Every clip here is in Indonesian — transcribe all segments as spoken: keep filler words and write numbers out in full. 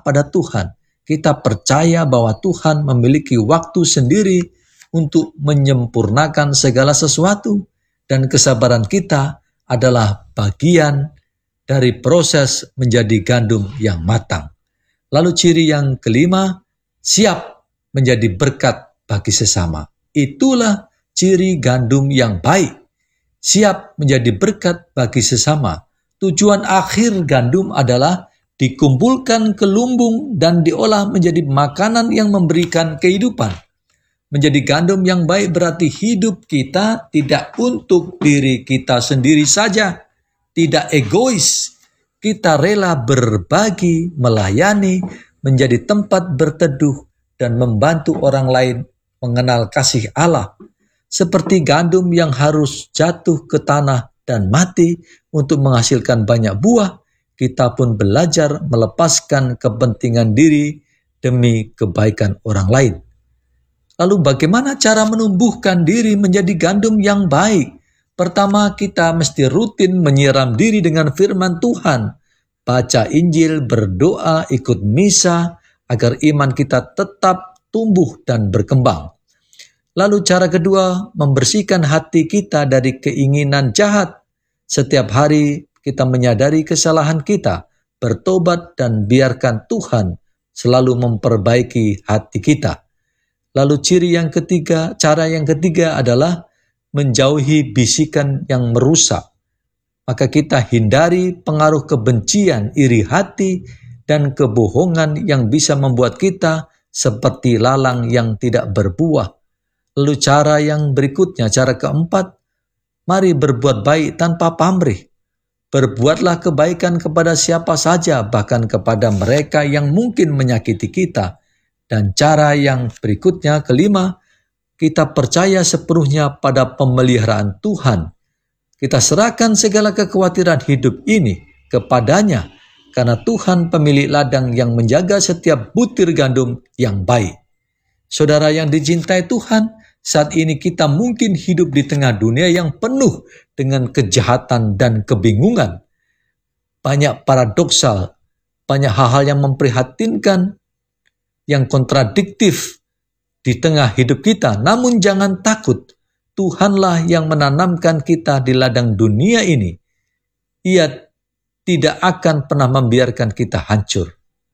pada Tuhan. Kita percaya bahwa Tuhan memiliki waktu sendiri untuk menyempurnakan segala sesuatu. Dan kesabaran kita adalah bagian dari proses menjadi gandum yang matang. Lalu ciri yang kelima, siap menjadi berkat bagi sesama. Itulah ciri gandum yang baik. Siap menjadi berkat bagi sesama. Tujuan akhir gandum adalah dikumpulkan ke lumbung dan diolah menjadi makanan yang memberikan kehidupan. Menjadi gandum yang baik berarti hidup kita tidak untuk diri kita sendiri saja, tidak egois. Kita rela berbagi, melayani, menjadi tempat berteduh, dan membantu orang lain mengenal kasih Allah. Seperti gandum yang harus jatuh ke tanah dan mati untuk menghasilkan banyak buah, kita pun belajar melepaskan kepentingan diri demi kebaikan orang lain. Lalu bagaimana cara menumbuhkan diri menjadi gandum yang baik? Pertama, kita mesti rutin menyiram diri dengan firman Tuhan. Baca Injil, berdoa, ikut misa, agar iman kita tetap tumbuh dan berkembang. Lalu cara kedua, membersihkan hati kita dari keinginan jahat. Setiap hari kita menyadari kesalahan kita, bertobat dan biarkan Tuhan selalu memperbaiki hati kita. Lalu ciri yang ketiga, cara yang ketiga adalah menjauhi bisikan yang merusak. Maka kita hindari pengaruh kebencian, iri hati, dan kebohongan yang bisa membuat kita seperti lalang yang tidak berbuah. Lalu cara yang berikutnya, cara keempat, mari berbuat baik tanpa pamrih. Berbuatlah kebaikan kepada siapa saja, bahkan kepada mereka yang mungkin menyakiti kita. Dan cara yang berikutnya, kelima, kita percaya sepenuhnya pada pemeliharaan Tuhan. Kita serahkan segala kekhawatiran hidup ini kepadanya, karena Tuhan pemilik ladang yang menjaga setiap butir gandum yang baik. Saudara yang dicintai Tuhan, saat ini kita mungkin hidup di tengah dunia yang penuh dengan kejahatan dan kebingungan. Banyak paradoksal, banyak hal-hal yang memprihatinkan, yang kontradiktif di tengah hidup kita. Namun jangan takut, Tuhanlah yang menanamkan kita di ladang dunia ini. Ia tidak akan pernah membiarkan kita hancur.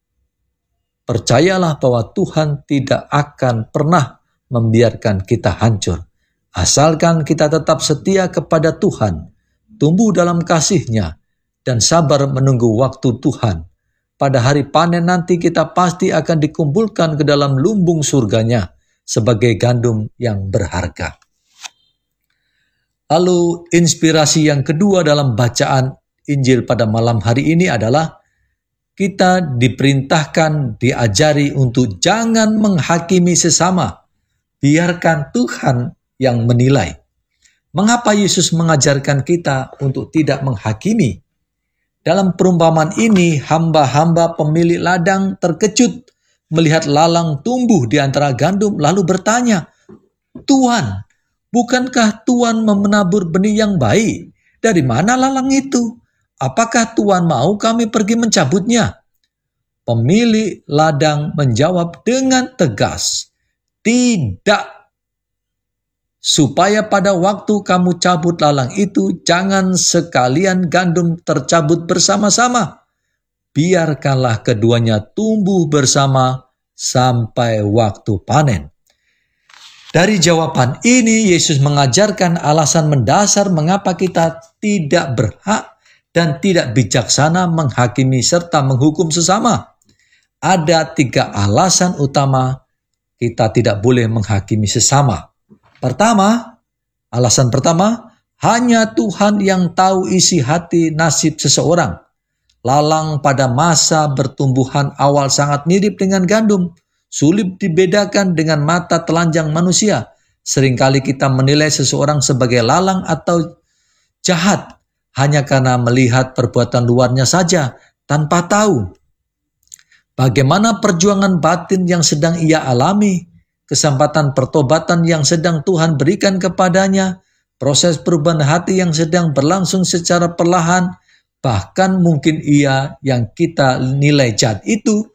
Percayalah bahwa Tuhan tidak akan pernah membiarkan kita hancur. Asalkan kita tetap setia kepada Tuhan, tumbuh dalam kasih-Nya, dan sabar menunggu waktu Tuhan. Pada hari panen nanti kita pasti akan dikumpulkan ke dalam lumbung surganya sebagai gandum yang berharga. Lalu inspirasi yang kedua dalam bacaan Injil pada malam hari ini adalah kita diperintahkan, diajari untuk jangan menghakimi sesama. Biarkan Tuhan yang menilai. Mengapa Yesus mengajarkan kita untuk tidak menghakimi? Dalam perumpamaan ini, hamba-hamba pemilik ladang terkejut melihat lalang tumbuh di antara gandum, lalu bertanya, "Tuan, bukankah Tuan menabur benih yang baik? Dari mana lalang itu? Apakah Tuan mau kami pergi mencabutnya?" Pemilik ladang menjawab dengan tegas, "Tidak. Supaya pada waktu kamu cabut lalang itu, jangan sekalian gandum tercabut bersama-sama. Biarkanlah keduanya tumbuh bersama sampai waktu panen." Dari jawaban ini, Yesus mengajarkan alasan mendasar mengapa kita tidak berhak dan tidak bijaksana menghakimi serta menghukum sesama. Ada tiga alasan utama kita tidak boleh menghakimi sesama. Pertama, alasan pertama, hanya Tuhan yang tahu isi hati nasib seseorang. Lalang pada masa bertumbuhan awal sangat mirip dengan gandum, sulit dibedakan dengan mata telanjang manusia. Seringkali kita menilai seseorang sebagai lalang atau jahat hanya karena melihat perbuatan luarnya saja tanpa tahu bagaimana perjuangan batin yang sedang ia alami, kesempatan pertobatan yang sedang Tuhan berikan kepadanya, proses perubahan hati yang sedang berlangsung secara perlahan, bahkan mungkin ia yang kita nilai jahat itu